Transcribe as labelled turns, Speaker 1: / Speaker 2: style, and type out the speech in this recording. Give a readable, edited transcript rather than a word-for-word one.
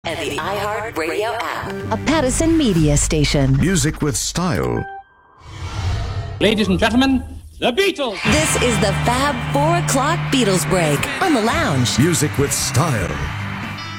Speaker 1: and the iHeart Radio app.
Speaker 2: A Pattison Media station.
Speaker 3: Music with style.
Speaker 4: Ladies and gentlemen, the Beatles.
Speaker 2: This is the Fab 4 o'clock Beatles break on the Lounge.
Speaker 3: Music with style.